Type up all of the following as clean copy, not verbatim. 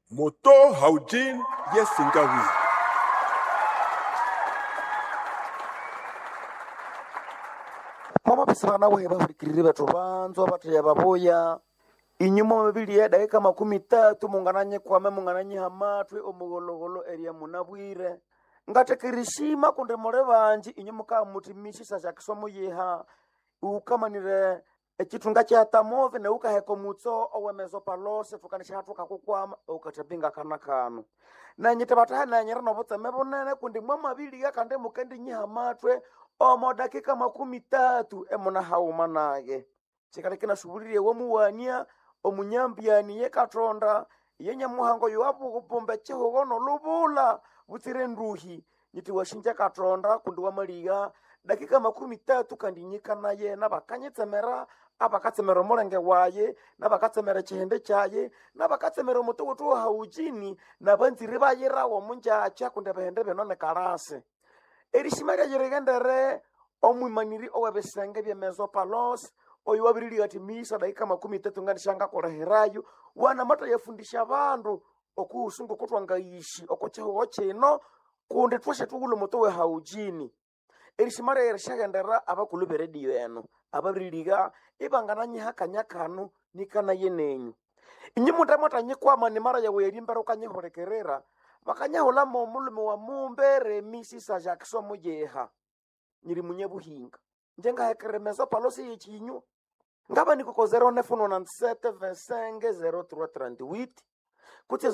Moto haujin yesingawi. Mama pisana we bafikirire betu banzo batya baboya inyuma mabili ya dakika 13 mungananye kwame mungananye hamatwe omugologolo eria munabwire ngatekirishima kunde more banji inyuma ka mutimishi sasha kisomo yeha ukamanire ekitunga kya tamove ne ukaheko mutso owemezo palose tukanisha hatuka kukwama ukatapinga kana kanu na nyite batahana nyira no butseme bonene kundi mama bili ya kande mukendi nyihamatwe omo dakika 13 emona hauma nage chikale kina shubulire wo muwania omunyambiani yekatonda yenya muhango yowapo kupombe chihogono lubula butire nduhi nyiti washinja katonda kundi wa maliga dakika 13 kandi nyika naye nabakanyetsemera abakatsemera molenge waye nabakatsemera chihende chaye nabakatsemera muto wetu haujini nabanzire bayirawo munjacha kundi bahende benone karase erishimari yeregendere omwimaniri owebesenge bya mesopalos oyo wabirili ati misa dakika 13 ngani shanga koraherayo wana mata yafundisha abandu okusungu kutwangaishi okocheho chino kunde twashe tugulo moto we haujini erishimari yereshagendera abakulu radio eno ababiriliga ibangananye hakanyakano nikana yenenyu inyimuta mata nyikwama ni mara yawe yerimbero kanyihorekerera bakanyahola mo mulume wa mumbere misi sa Jackson mujeha nyiri munyebuhinga njenga hekeremeza palosi yichinyu ngaba niko 0997250338 kuti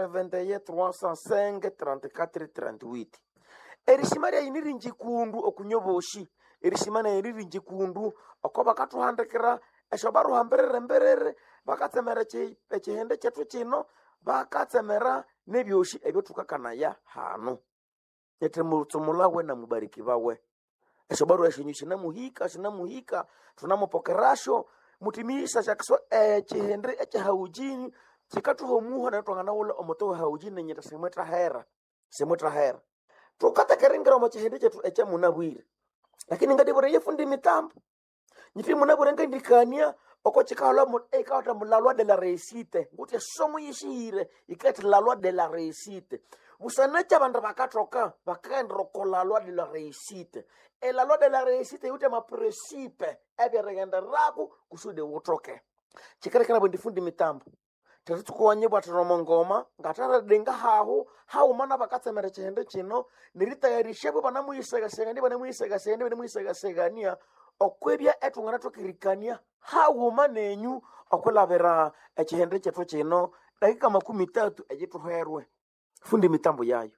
0421 erishimari yiniri njikundu okunyoboshi erishimana yiniri njikundu okoba katuhandekera eshobaru hamberere bakatsemera chihende chetu chino bakatsemera nebyoshi ebyo tukakanaya hano yete mutsumulawe na mubariki bawe eshobaru eshinyu shinamuhika tunamupokerasho mutimisha shakso chihende echahaujini chikatuhomuha na twangana wala omoto haujini nyeta semwetra hera tukatekerengera mo chihende chetu echa munabwire lakini ngadibore yefundi mitambo nyiti munabwire ngandikania oko chikala mo ekata mulalwa de la réussite nguti somo yishire ikati la loi de la réussite busanacha bandu bakatoka bakendro ko la loi de la réussite et la loi de la réussite yute ma principe ebe regenda rabu kusude utoke chikare kana bondifundi mitambo tetukonye bwatoro ngoma ngatara denga hawo mana bakatsemera chihende chino niritayarishe bana muyisega okwebya etungana tukirikania hauma nenyu okulabera ekihende chetu chino dakika 13 ejituherwe fundi mitambo yayo.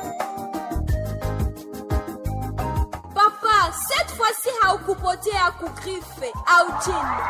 Papa, cette fois-ci haukupotea kugrife au chini.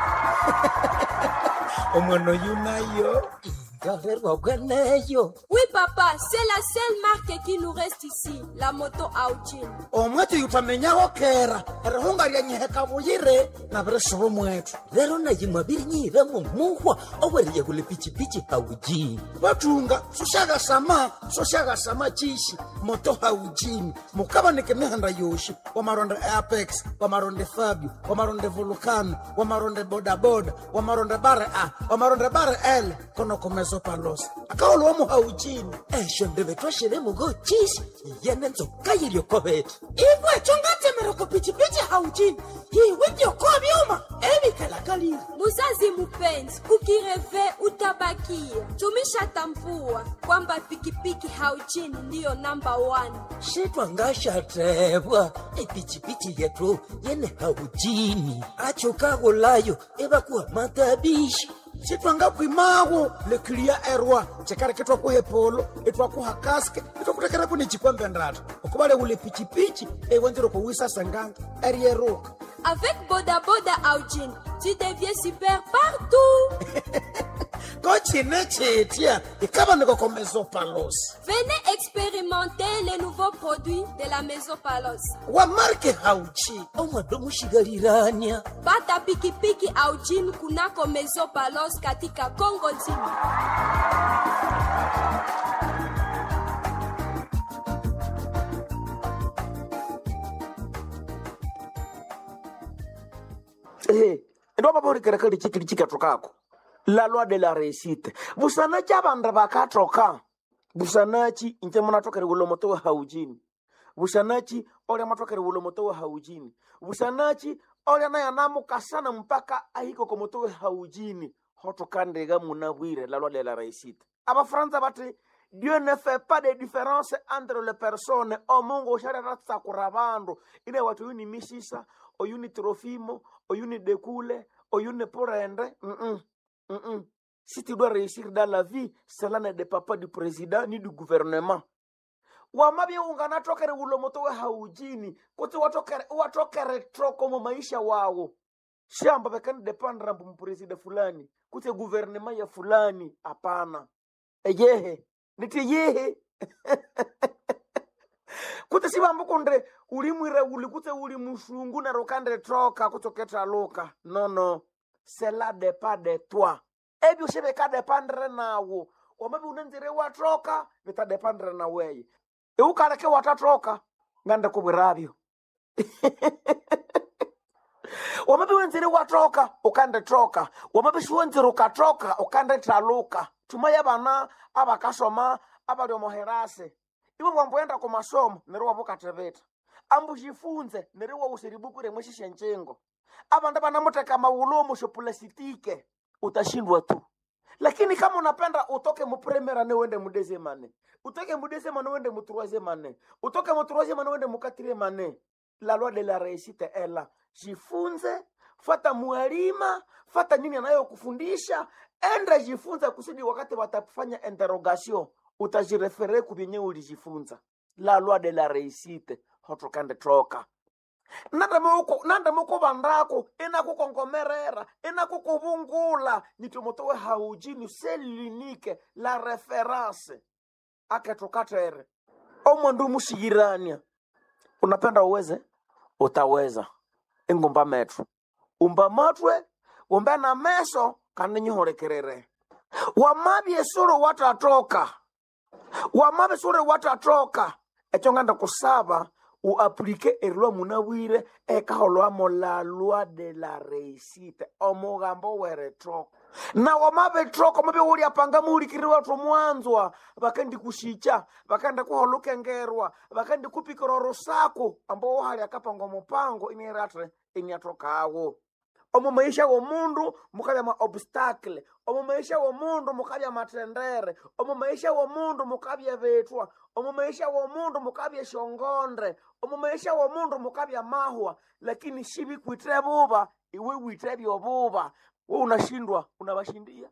Omwana yunayo gaverwa gweneyo. Oui papa, c'est la seule marque qui nous reste ici, la moto Aujin. Omwete yutamenya kera erihunga lyanyeheka buyire na bireshobo mwetu lero nayimabiri nyire mu muhwa oweriye kule pichipichi Aujin batunga soshaga sama chishi moto Aujin mukabanike mihanda yoshi wamaronde Apex wamaronde Fabio wamaronde Volcano wamaronde bodaboda wamaronde bare A wamaronde bare L kono komezo palos akawolo mu Aujin shonde betwashire mugo chishi yenenzo kayiryo kobet Iwe chongate meroko pichipichi Aujin. Iwe nyoko bioma. Ebi kalakali. Muzazi mupenzi, ukireve utabakia. Tumisha tambua kwamba pikipiki Aujin ndiyo number 1. Shitwa ngasha trebwa. Pichipichi yetu yene Aujin. Achokago layo eba kuwa matabishi. Chitwanga kwimawo le clear erwa chekare ketwa ku hepolo etwa ku hakaske etwa kutekera ku nichikwambe ndata okubale ule pichipichi ewendero ko wisa sanganga eriero avec boda Aujin tu deviens super partout. Kochi nechetia ikaba niko ko Mesopalos. Venez expérimenter les nouveaux produits de la Mesopalos. Wa marke Aujin omwadomu shigalirania Pata pikipiki Aujin kunako Mesopalos katika Kongo nzima. Ndo baba uri kerekali chikili chikatokako La loi de la réussite. Busanachi abanda bakatoka. Busanachi inje munatokere ulomoto wa haujini. Busanachi ole matokere ulomoto wa haujini. Busanachi ole na yanamu kasana mpaka ahiko komoto wa haujini. Hoto kandega munabwire la loi de la réussite. Aba Franza bati Dieu ne fait pas de différence entre les personnes. O Mungu sharata kurabando. Ile watu yuni misisa, o yuni Trofimo, o yuni Dekule, o yuni Porende. Si tu dois réussir dans la vie, cela ne dépend pas du président ni du gouvernement. Wamabi ungana tokere ulomoto we haujini. Kuti watokere troko mo maisha wao. Shamba bekani dependra mbu mpresida fulani. Kuti gouvernement ya fulani. Apana. Eyehe. Niti yehe. Kuti siba mbukundre ulimwire ulikute ulimushungu na rokandre troka kutoketa loka. No. Cela dépend de toi. Ebi ushebe ka dependre nawo. Wamabi unanzire watroka, vita dependre na weye. Eukareke watatroka, nganda kubirabyo. Wamabi unanzire watroka, ukande troka. Wamabi shuanzire ukatroka, ukande traluka. Tumaya bana, abakasoma, abali omoherase. Iwe wambuenda kumasomo, niruwa buka teveta. Ambujifunze, niruwa usiribukure mwishishe nchengo. Abanda bana muteka maulomo shopulesitike. Utashindwa tu. Lakini kama unapenda utoke mu premiere ne uende mu deuxième année. Utoke mu deuxième année uende mu troisième année. Utoke mu troisième année uende mu quatrième année. La loi de la réussite est là. Jifunze, fata mwalimu, fata nini anayokufundisha, enda jifunza kusudi wakati watafanya interrogation utajirefere kubyenye ulijifunza. La loi de la réussite hotokande troka. Nanda muko bandako ina kukongomerera ina kukubungula nitomotowe haujini c'est l'unique la référence akatokatere omondu mushigirania. Unapenda uweze utaweza engomba metro umba matwe umba na meso kaninyi horekerere wamabi esoro watatoka echonganda kusaba ou appliquer erlo munawire ekaholo mo la loi de la réussite omugambo were troko na wamabe troko mabe uri apanga muri kiriwa to mwanzwa bakandi kushicha bakanda kuholuka ngerwa bakandi kupikoro rusako ambo hali akapanga mupango iniratre inyatokawo omo maisha wo mundu mukabya ma obstacle omo maisha wo mundu mukabya matendere omo maisha wo mundu mukabya vetwa omo maisha wo mundu mukabya shongondre omo maisha wo mundu mukabya mahwa lakini shibi kuitre buba iwe witre byo buba wewe unashindwa unabashindia.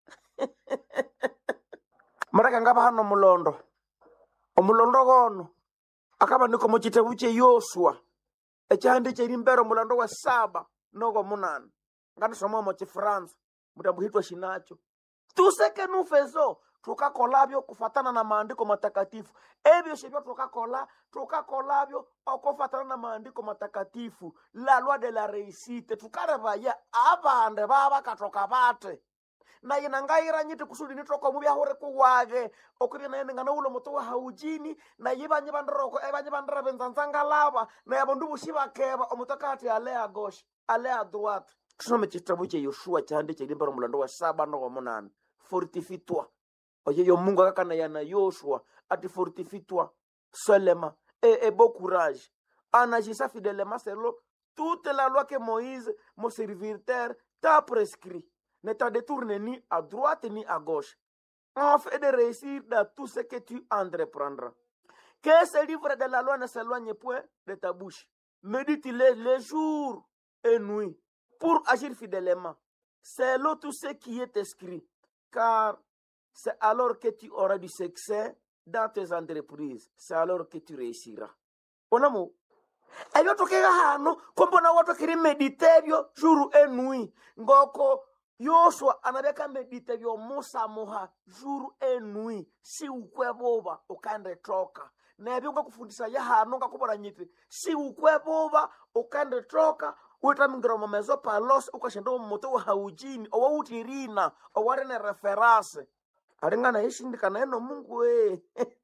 Maraka ngaba hano mulondo omulondo gono akaba niko mu kitabu kye Yoshua ekyandi kiri mbero mulondo wa 7 nogo munana ngani somo mo chifranza mutabuhitwa shinacho tuseke nufezo tukakolabyo kufatana na maandiko matakatifu ebyo shebyo tukakolabyo okufatana na maandiko matakatifu la loi de la réussite tukarabaya abande baba katoka bate na inangaira nyiti kusudi nitoko mubya hore kuwage okuri na ngana ulo moto wa haujini na yibanye bandroko ebanye bandra benzanzanga laba na yabondu bushiba keba omutakati ale a gauche ale a droite. Tusome kitabu cha Yoshua cyande kiri mbaro mulando wa 7 no 8 fortifie-toi. Oye yo Mungu akana yana Yoshua ati fortifie-toi seulement et bon courage en agissant fidèlement selon toute la loi que Moïse mon serviteur t'a prescrit. Ne t'en détourne ni à droite ni à gauche, en fait de réussir dans tout ce que tu entreprendras. Que ce livre de la loi ne s'éloigne point de ta bouche. Médite-le les jours et nuit pour agir fidèlement. C'est là tout ce qui est écrit, car c'est alors que tu auras du succès dans tes entreprises. C'est alors que tu réussiras. Mon amour, ayo tokega hano kombona watu kiri meditebyo jour et nuit ngoko Yoshua anabeka medite byo Musa moha jour et nuit si ukweboba ukande troka na ebyo ngakufundisa ya hano ngakubona nyiti si ukweboba ukande troka utamingiro mamezo palos ukashendo moto wa haujini owa utirina owarene reference alingana ishindikana eno Mungu we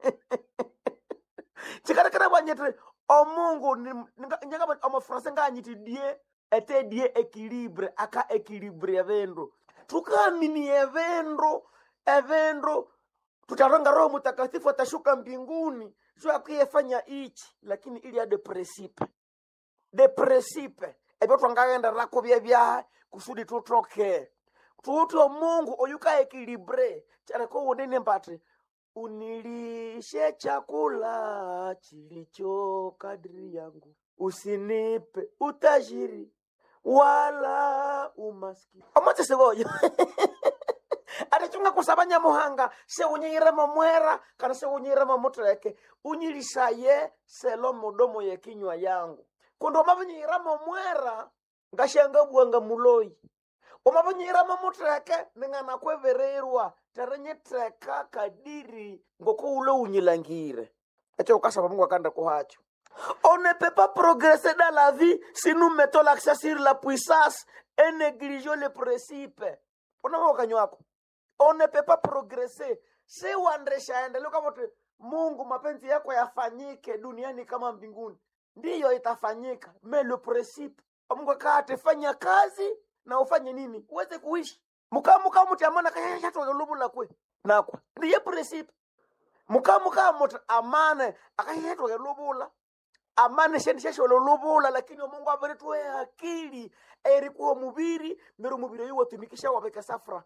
chikarekera banyete o Mungu nyanga ama français nganyiti die était die équilibre aka équilibre vendo tukaamini evendo tutaronga Roho Mtakatifu atashuka mbinguni juu akiyefanya ichi, lakini ili ya de principe ebyo twangagenda rako bya kusudi tutoke tuto Mungu oyuka ekilibre charako unene mbate unilishe chakula chilicho kadri yangu, usinipe utajiri wala umaskini. Omote segoyo atachunga kusabanya muhanga se unyira mamwera kana se unyira mamotreke unyilishaye selo mudomo ya kinywa yangu kondo mabanyira mamwera ngashanga buanga muloi omabanyira mamotreke ningana kwevererwa tarenye treka kadiri ngoko ulo unyilangire echo ukasaba Mungu akanda kuhacho. On ne peut pas progresser dans la vie si nous mettons l'accent sur la puissance et négligeons les principes. On ne peut pas progresser si uandreshaende leo kama Mungu mapenzi yako yafanyike duniani kama mbinguni. Ndiyo itafanyika. Mais le principe, Mungu akate fanya kazi na ufanye nini? Uweze kuishi. Mukamuka mutamana kaya lubula kwe. Nakwa. Ndiye principe. Mukamuka amane akayetwa lubula. Amane shendisha lubula lakini Mungu aberetwe akili erikuwa mubiri nero mubiri yuwa tumikisha wabeke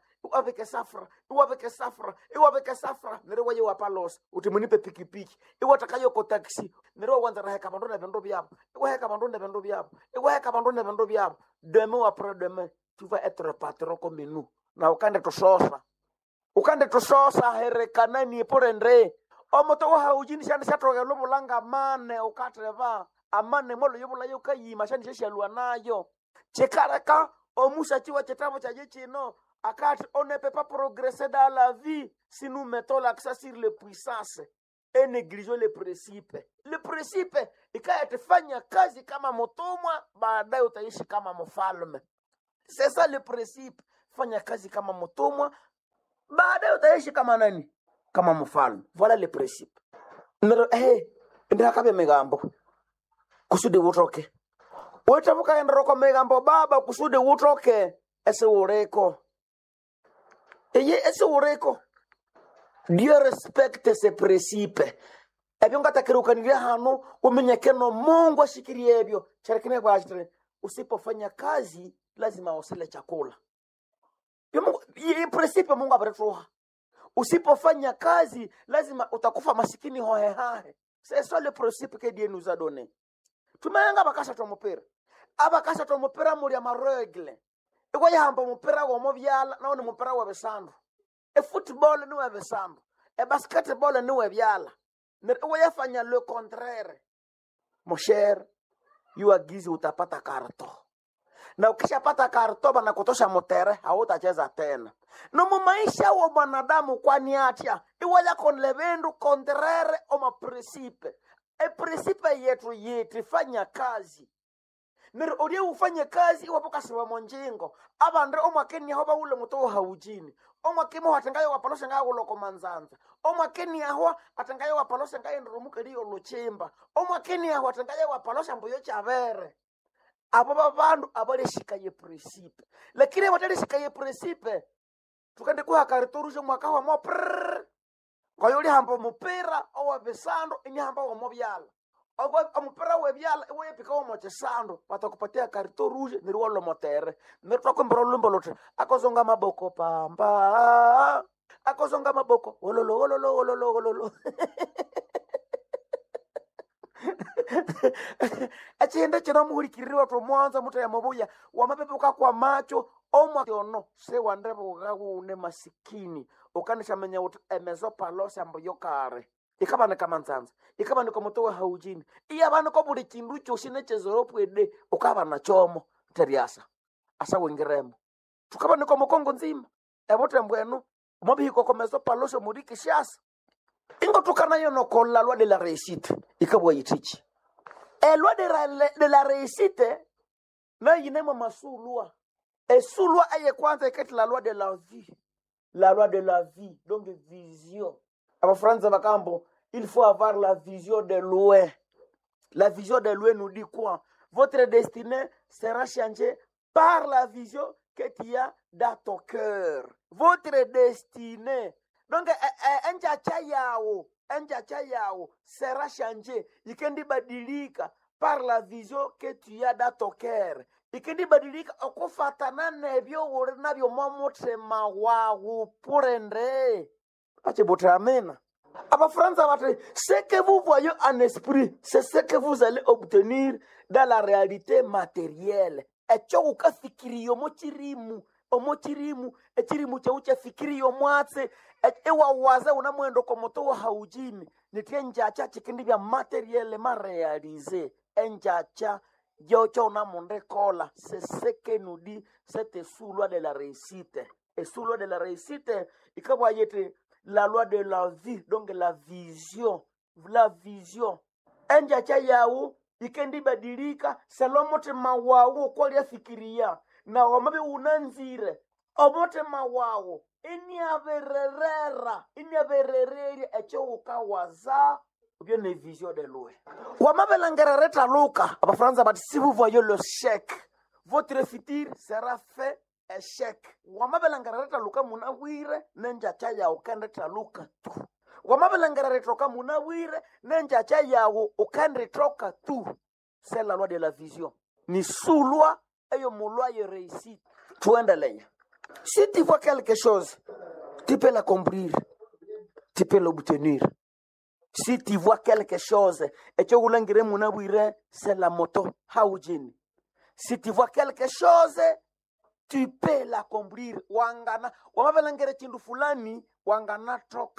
safra nero waje wapalos utimunipe pikipiki iwa takayo ko taxi nero wanza raheka bandona bendo byabo iwa heka bandona bendo byabo demain après demain tu vas être patron comme nous na ukande tososa herekana ni porendre omoto wa haujini shani shatoga lobulanga mane ukatreva amane molo yobula yokayima shani sheshalwa nayo chekaraka omusa chiwa chetamo cha jechino akati on ne peut pas progresser dans la vie si nous mettons l'accent sur les puissances et négligeons les principes. Le principe ikayatefanya kazi kama motomwa baadaye utaishi kama mfalme. C'est ça le principe, fanya kazi kama motomwa baadaye utaishi kama nani? Kama mfalme. Voilà le principe. Ndio akabe megambo kusudi utoke. Wetamuka endroko megambo baba kusudi utoke ese ureko. Ese ureko. Dieu respecte ses principes. Ebyo ngatakirukanira hano umenyekeno Mungu ashikirie ebyo. Charekine kwa ajitire. Usipofanya kazi lazima usile chakula. Ye principe Mungu abaretuha. Usipofanya kazi lazima utakufa masikini hohehahe. C'est ça le principe que Dieu nous a donné. Tumayanga bakasha tomopera. Abakasha tomopera muri amaregle. Ego yahamba mupera wo mobyala na one mupera wa besando. E football ni wa besando. E basketball ni wa byala. Ego yafanya le contraire. Mon cher, yuagizi utapata karto. Na ukishapata karto bana kutosha motere hautacheza tena. No mu maisha wa mwanadamu kwani atia iwaya konlevendu contraire o ma principe. E principe yetu fanya kazi. Nero odie ufanye kazi wapoka siwa monjingo. Abandre omakeni hoba ule muto haujini. Omakemo hatangayo wapalosha ngayo loko manzanza. Omakeni ahwa atangayo wapalosha ngayo nrumuke liyo luchimba. Omakeni ahwa atangayo wapalosha mbuyo chavere. Abo bandu abale shikaye principe. Lakini watale shikaye principe. Tukande kuha karitorusho mwaka wa mo prrrr. Kwa yoli hambo mupira owa besando ini hambo wa mobyala. Ogwa amupira we byala we pika wa mochesando patakupatia karito rouge ni ruolo motere netoko mbrolumbo lotre akozonga maboko pamba akozonga maboko ololo Achienda chena muhurikiriwa to mwanza muta ya mabuya wamapepe kwa macho omwa ono se wandebo gagu une masikini okanisha menya emezo palosa amboyo kare ikabane kama nzanza ikabane ko muto wa haujini iya bana ko buri kindu cyo shine chezoropwe ede ukabana chomo teriasa asa wengeremo tukabane ko mukongo nzima ebote mbwenu mobihiko komezo palosa muriki shasa ingo tukana yo no kolla loi de la réussite ikabwa yitichi loi de la réussite na yinema masulwa sulwa aye kwanza ikati la loi de la vie donc vision. Aba Franza Bakambo, il faut avoir la vision de loin. La vision de loin nous dit quoi? Votre destinée sera changée par la vision que tu as dans ton cœur. Votre destinée. Donc, enjacha yao sera changé. Ikendi badilika par la vision que tu as dans ton cœur. Ikendi badilika okufatana nebyo uri nabyo momutima wawu purendre. Ache botre amen. Abafranza batre, ce que vous voyez en esprit, c'est ce que vous allez obtenir dans la réalité matérielle. Echo ukafikiriyo mochirimu echirimu chaucha fikiriyo mwatse ewa waza unamwendo komoto wa haujini nitie njacha chikindi bya matériel ma réaliser njacha yocho unamonde kola c'est ce que nous dit cette sous-loi de la réussite. Et sous-loi de la réussite ikabwa yete la loi de la vie, donc la vision. Njacha yao ikendi badilika salomote mawawo kwa ya fikiria na wamabe unanzire omote mawawo ini averereri echo ukawaza bien ne vision de loin wamabe langerereta luka abafranza but si vous voyez le chèque votre futur sera fait échec wamabe langerereta luka munawire nenjacha ya ukandeta luka tu wamabelangaretoka munawire nenjacha yawo ukandetoka tu. C'est la loi de la vision. Ni sous-loi et loi de réussite. Si tu vois quelque chose, tu peux l'accomplir, tu peux l'obtenir. Si tu vois quelque chose et tu ulangire munawire, c'est la moto haujini. Si tu vois quelque chose, tu peux l'accomplir. Wamabelangere chindu fulani wangana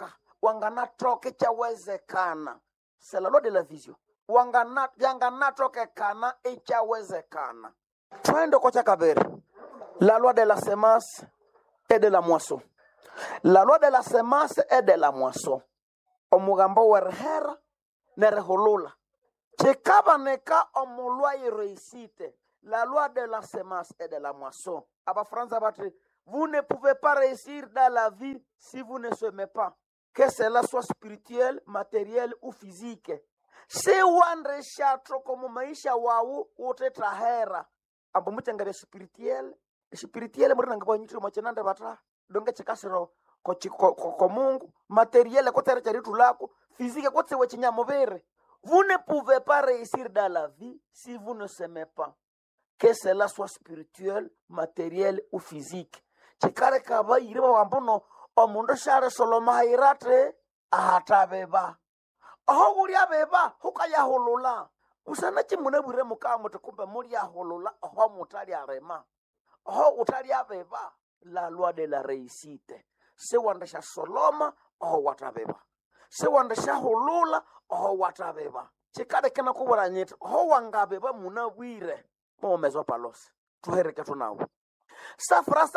toke chawezekana. C'est la loi de la vision. Yangana toke kana ichawezekana. Twende kwa chakabere. La loi de la semence et de la moisson. La loi de la semence et de la moisson. Omugambo werhera nerehulula. Chekaba neka omulwa réussite. La loi de la semence et de la moisson. Aba Franza batre, vous ne pouvez pas réussir dans la vie si vous ne semez pas. Que cela soit spirituel, matériel ou physique. Si wandre shatro como maisha wawu wote trahera. Ambo mutengare spirituel muri ngabo nyitro machenanda batra. Donge chikasiro ko Mungu, matériel ko tere charitu lako, physique ko tsewe chinyamobere. Vous ne pouvez pas réussir dans la vie si vous ne semez pas. Que cela soit spirituel, matériel ou physique. Chikare kaba iriba wambono omundo share soloma irate ahatabeba. Aho uri abeba hukaya holula. Usana chimune bure mukamu tukumbe muri ya holula aho mutali arema. Aho utali abeba. La loi de la réussite. Se wandesha soloma aho watabeba. Se wandesha holula aho watabeba. Chikare kena kubara nyetu aho wangabeba munawire. Momezo palos. Tuhereke tunawo. Safra.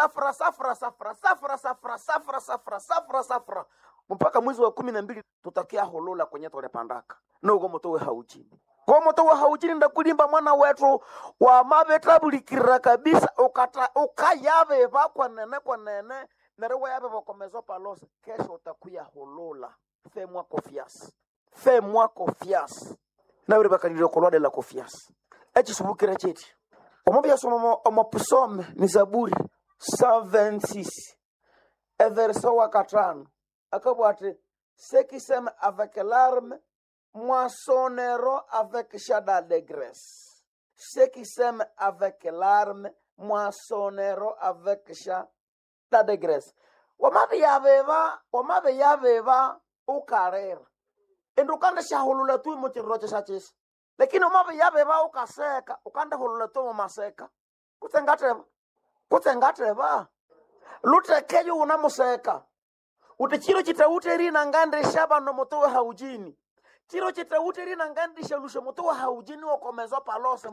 Mpaka mwezi wa 12 tutakia holola kwenye tole pandaka. Nugo motowe haujini. Kwa motowe haujini ndakulimba mwana wetu wa mabetrabulikira kabisa ukayabe ba kwa nene nerewa yabe ba komezo palos. Kesho utakuya holola. Fais-moi confiance. Na uri bakaniro kolwa de la confiance. Echi subukira cheti. Omobia somo omopusome ni Zaburi 126 et verset 4. Akabwate ceux qui sèment avec larmes moissonneront avec chant d'allégresse. Ceux qui sèment avec larmes moissonneront avec chant d'allégresse. Wamabe yabeba ukarera. Endukanda shahulula tu mochiroche sachis. Lakini umabe yabeba ukaseka ukanda hulula tu maseka. Kutengateba. Lutekeyo unamuseka. Utechiro chitauteri na ngande shaba no motowe haujini. Chiro chitauteri na ngande shalusha motowe haujini wakomezo palose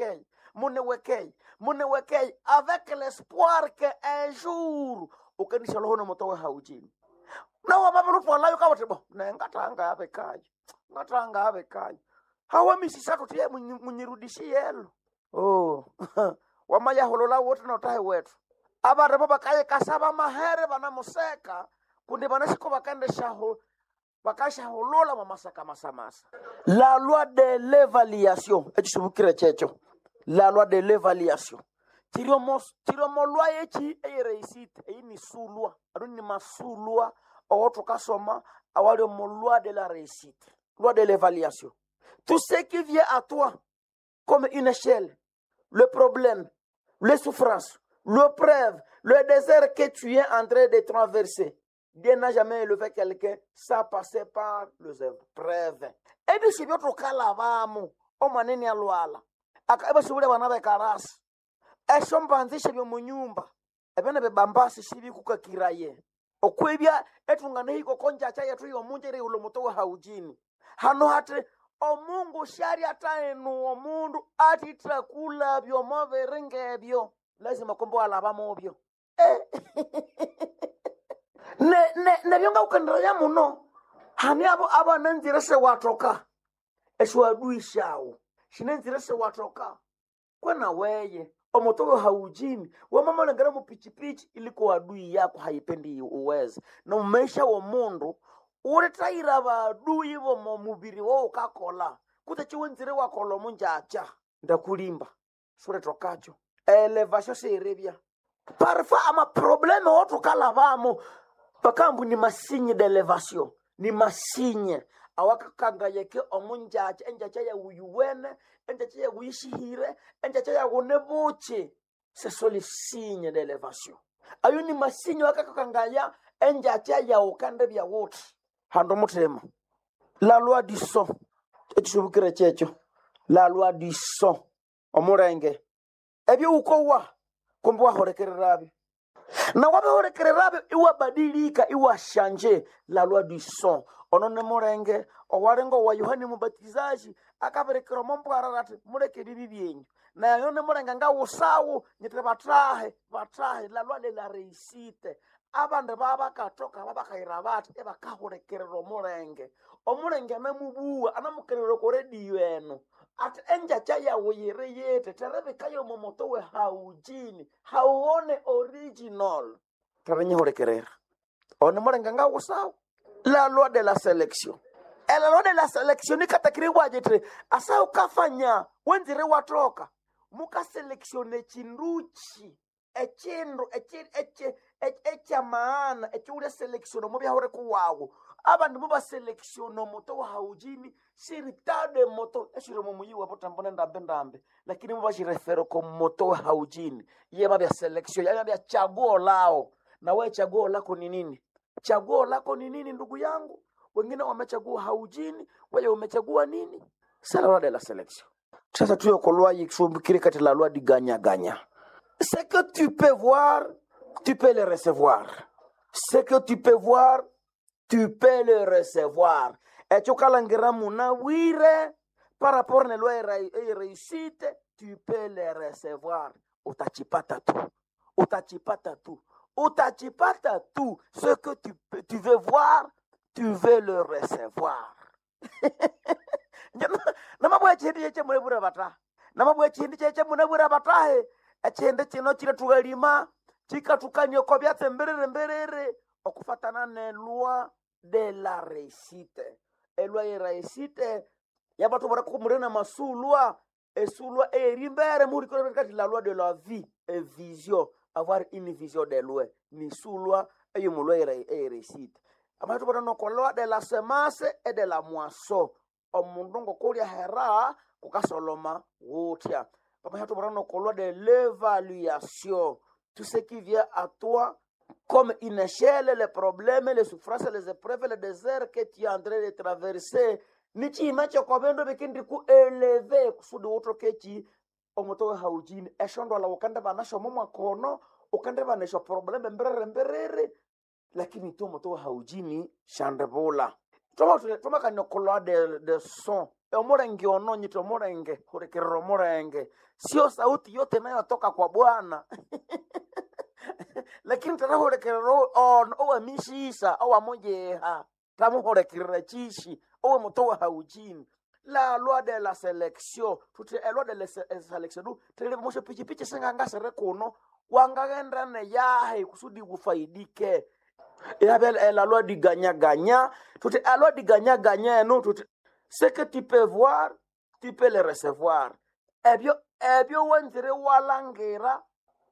munewekei avec l'espoir que un jour ukanisha lohono motowe haujini. Na wamabe layo kawatebo na ngatanga abekaji. Hawa misisatu tiye munyirudishie yelo. Wamaya holola wote na utahe wetu. Abare baba kaye kasaba mahere bana museka. Kundi banashiko bakasha holola mamasaka masamasa. La loi de l'évaluation. Echisubukire checho. La loi de l'évaluation. tiromolwa yechi eyereisite eyi ni sulwa adu ni masulwa owotu kasoma awali loi de la réussite, loi de l'évaluation. Tout ce qui vient à toi comme une échelle, le problème, les souffrances, l'épreuve, le désert que tu es en train de traverser, Dieu n'a jamais élevé quelqu'un sans passer par les épreuves. Et puis si bien tu calavamo o maneni alwala akaiba shule bana bekarasi eshombanzishe byo munyumba ebene bebambasi shibi kukakiraye okwebya etungane hiko konja cha yetu yo munjere ulo mutowe haujini hano hate omungu shari ataenu omundu atitra kula byo moverenge byo lazima kombo alabamo byo ne byonga ukandira ya muno hani abo nanzire se watoka eswaduishawo shinenzire se watoka kwana weye omotowe haujini wamama lengera mupichipichi iliko adui yako haipendi uweze na umesha wa mundu uretaira badui bo mubiri wo ukakola kutachiwenzire wakolo munjacha ndakulimba sure tokacho elevasho serebia parfa ama probleme wotu kalavamo pakambu ni masinye d'elevation ni masinye awakakanga yeke omunjacha enjacha ya uyuwene enjacha ya uyishihire enjacha ya unebuche c'est ça les signes d'élévation ayo ni masinye wakakanga ya enjacha ya ukande bya wote hando mutema la loi du son etubukire checho la loi du son omurenge ebyo ukowa kumbwa horekererabe na wabe horekererabe iwa badilika iwa changer la loi du son onone murenge owarengo wa Yohani Mubatizaji akaberekera mombo ararati mureke bibyenyu na yone murenge nga usawu nyete batrahe la loi de la réussite abande baba katoka baba kairabati ebakahorekerero murenge omurenge namubuwa anamukerero koredi yenu at enja chaya woyere yete terebe kayo momoto we haujini hauone original tarenye horekerera one murenge nga usawu la loi de la sélection. Et la loi de la sélection ni katakiri wajetre asa ukafanya wenzire watoka muka selectione chinduchi echindu echa maana echule selectiono mubya hore kuwawo abandu muba selectiono moto wa haujini siritade moto eshiro mumuyiwa potambone ndambe lakini muba shirefero ko moto wa haujini yeba bya selection ya chaguo lao na wewe chaguo lako ni nini? Chaguo lako ni nini ndugu yangu? Wengine wamechagua haujini, wewe umechagua nini? C'est la loi de la sélection. Sasa tuyo kolwa yikishubikiri kati la loi di ganya. Ce que tu peux voir, tu peux le recevoir. Ce que tu peux voir, tu peux le recevoir. Et tu kalangira muna wire par rapport à la loi réussite, tu peux le recevoir. Utachipata tout. Ce que tu veux voir, tu veux le recevoir. Namabwe chindi cheche mulebura bata. Namabwe chindi cheche mulebura bata he. Echende chino chile tugalima, chika tukanyo ko byatse mberere okufatana ne loi de la réussite. E loi de réussite yabatu bara kumurena masulwa, esulwa erimbere muri ko kati la loi de la vie et vision. Avoir une vision de loin ni sulwa ayo mulo e réussite amatu bana no loi de la semence et de la moisson omundongo kolia hera kukasoloma wotia amatu bana no loi de l'évaluation tout ce qui vient à toi comme une échelle les problèmes les souffrances les épreuves les déserts que tu es en train de traverser ni chi macho ko bendo bekindi ku élever kusudi woto kechi omoto haujini eshondo la ukanda banasho mwa kono ukanda banasho problem mberere lakini to moto haujini shandebola toma kanokolo de son omorenge ononyi to morenge horekero morenge sio sauti yote inayotoka kwa Bwana lakini tarahorekero on owa mishisa owa mojeha tamu horekero chishi owa moto haujini. La loi de la sélection, toute la loi de la sélection, tele mosho pichi senganga sere kono wangagenda ne yahe kusudi gufaidike. La loi du gagnant, toute la loi du gagnant non toute ce que tu peux voir, tu peux le recevoir. Ebyo wenzire walangera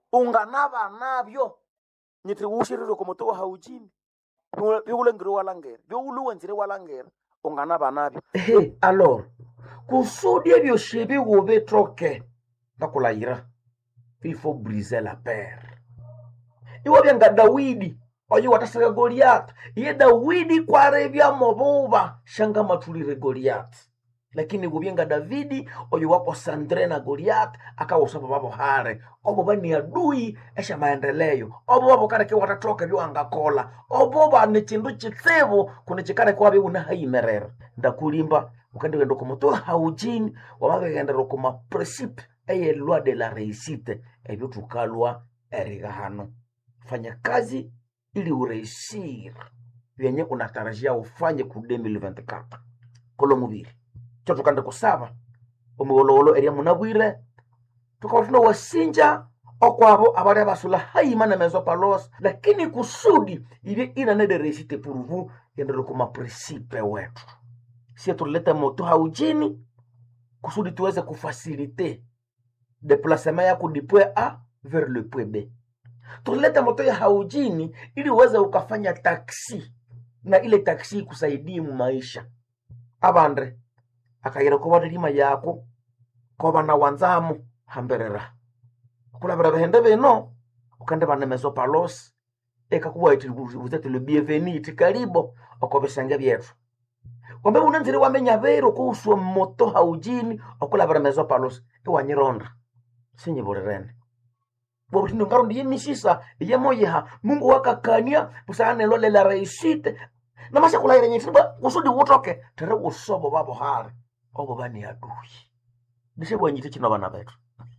unganaba nabyo nyiti ushiriro komoto haujini byulengire walangera byuluwenzire walangera unganaba nabyo. Alors kusudi ebyo shebi wobe troke ndakulayira il faut briser la paire. Iwo byenga Dawidi oyo watasaka Goliath iye Dawidi kwarebya mobuba shanga matulire Goliath, lakini gubyenga Davidi oyo wako sandre na Goliath akawusaba babo hare obo bani adui esha maendeleo obo babo kareke watatoka byo angakola obo bani chindu chitsebo kunechikare kwa bi una haimerera ndakulimba ukandi wendo komoto haujini wabagenda rokoma principe eye loi de la réussite ebyo tukalwa eriga hano. Fanya kazi ili ureisir vyenye unatarajia ufanye ku 2024 kolo mubiri cho tukande kusaba omugologolo eria munabwire tukawatuna wasinja okwabo abari abasula haimana mezo palos, lakini kusudi ili ina de réussite pour vous yendero kuma principe wetu si tuleta moto haujini kusudi tuweze kufasilite déplacement yako du point A vers le point B. Tuleta moto ya haujini ili uweze ukafanya taksi na ile taksi kusaidie mu maisha. Abandre akayira ko badilima yako ko bana wanzamu hamberera kulabira behende beno ukande bana meso palos ekakuwa iti vous êtes le bienvenu tikaribo okobesanga byetu kwambe unanzire wamenya bero ko uswa moto haujini okulabira meso palos iwanyironda sinye borerene bo tino ngarundi yemisisa yemoyeha Mungu wakakania busane lole la réussite na masha kula yenye simba kusudi utoke tere usobo babo hare obo bani adui dishe bwanyite kino bana betu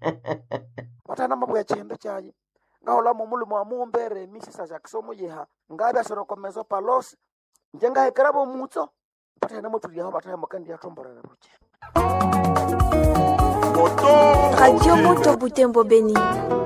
watana mabwe chendo chaye ngahola mumulu mwa mumbere misisa za kisomo yeha ngabe asoro komezo palos njenga hekarabo mutso patana motuli yaho bataya makandi ya tomborera buche Radio Moto Butembo Beni.